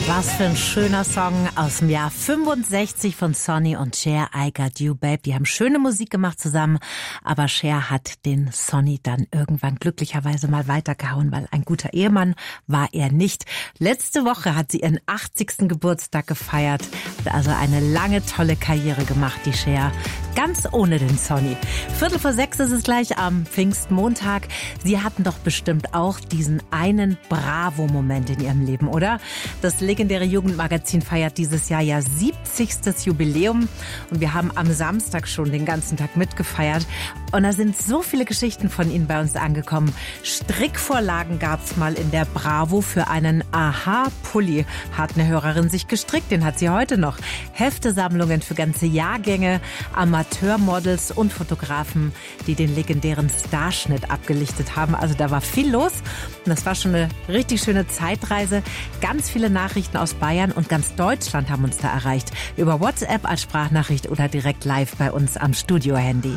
Was für ein schöner Song aus dem Jahr 65 von Sonny und Cher, I Got You Babe. Die haben schöne Musik gemacht zusammen, aber Cher hat den Sonny dann irgendwann glücklicherweise mal weitergehauen, weil ein guter Ehemann war er nicht. Letzte Woche hat sie ihren 80. Geburtstag gefeiert, also eine lange, tolle Karriere gemacht, die Cher, ganz ohne den Sonny. 5:45 ist es gleich am Pfingstmontag. Sie hatten doch bestimmt auch diesen einen Bravo-Moment in ihrem Leben, oder? Das legendäre Jugendmagazin feiert dieses Jahr ja 70. Jubiläum und wir haben am Samstag schon den ganzen Tag mitgefeiert. Und da sind so viele Geschichten von Ihnen bei uns angekommen. Strickvorlagen gab's mal in der Bravo für einen Aha-Pulli. Hat eine Hörerin sich gestrickt, den hat sie heute noch. Heftesammlungen für ganze Jahrgänge, Amateurmodels und Fotografen, die den legendären Starschnitt abgelichtet haben. Also da war viel los und das war schon eine richtig schöne Zeitreise. Ganz viele Nachrichten aus Bayern und ganz Deutschland haben uns da erreicht. Über WhatsApp als Sprachnachricht oder direkt live bei uns am Studio-Handy.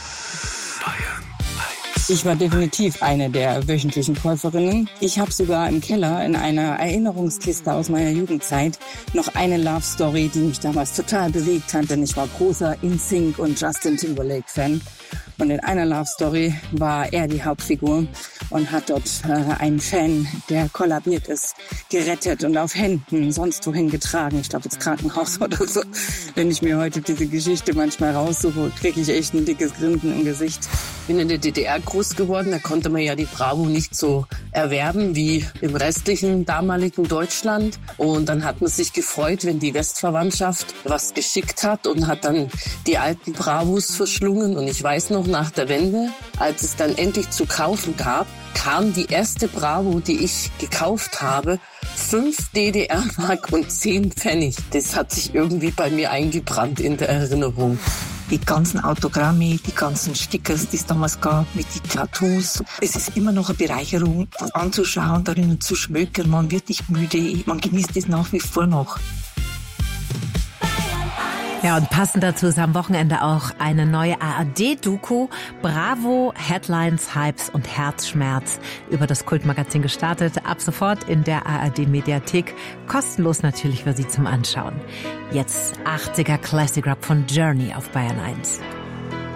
Ich war definitiv eine der wöchentlichen Käuferinnen. Ich habe sogar im Keller in einer Erinnerungskiste aus meiner Jugendzeit noch eine Love Story, die mich damals total bewegt hat, denn ich war großer NSYNC und Justin Timberlake Fan. Und in einer Love Story war er die Hauptfigur und hat dort einen Fan, der kollabiert ist, gerettet und auf Händen sonst wohin getragen. Ich glaube, ins Krankenhaus oder so. Wenn ich mir heute diese Geschichte manchmal raussuche, kriege ich echt ein dickes Grinsen im Gesicht. Ich bin in der DDR groß geworden, da konnte man ja die Bravo nicht so erwerben wie im restlichen damaligen Deutschland. Und dann hat man sich gefreut, wenn die Westverwandtschaft was geschickt hat und hat dann die alten Bravos verschlungen. Und ich weiß noch, nach der Wende, als es dann endlich zu kaufen gab, kam die erste Bravo, die ich gekauft habe, 5 DDR-Mark und 10 Pfennig. Das hat sich irgendwie bei mir eingebrannt in der Erinnerung. Die ganzen Autogramme, die ganzen Stickers, die es damals gab, mit den Tattoos. Es ist immer noch eine Bereicherung, das anzuschauen, darin zu schmökern. Man wird nicht müde, man genießt es nach wie vor noch. Ja, und passend dazu ist am Wochenende auch eine neue ARD-Doku, Bravo, Headlines, Hypes und Herzschmerz, über das Kultmagazin gestartet. Ab sofort in der ARD-Mediathek, kostenlos natürlich für Sie zum Anschauen. Jetzt 80er Classic Rock von Journey auf Bayern 1.